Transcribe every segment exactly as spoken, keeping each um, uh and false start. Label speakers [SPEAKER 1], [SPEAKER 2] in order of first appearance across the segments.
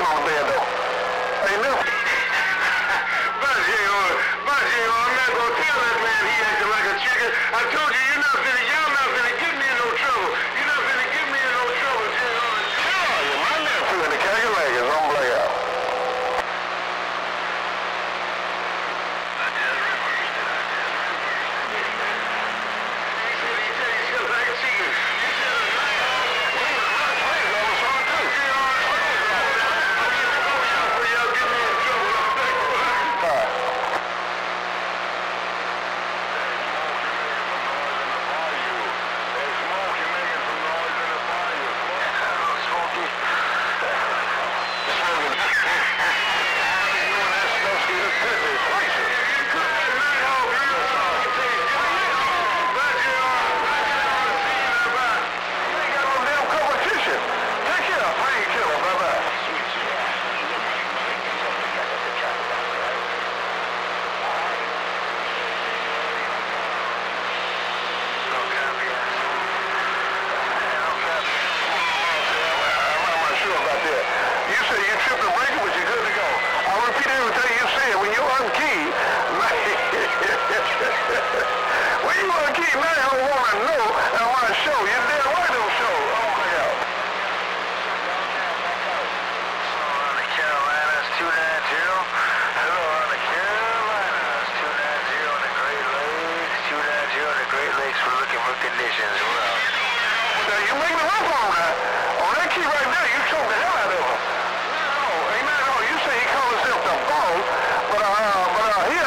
[SPEAKER 1] chicken on the bed though. Hey, listen. But J R, but J R, I'm not gonna tell that man he acting like a chicken. I told you, you're not finna, y'all not finna get me in no trouble. You're not finna get me in no trouble, J R. Sure, you're my nephew in the Calculator on blackout.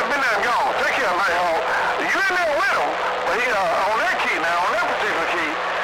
[SPEAKER 1] You in there with him, but he, uh, on that key now, on that particular key,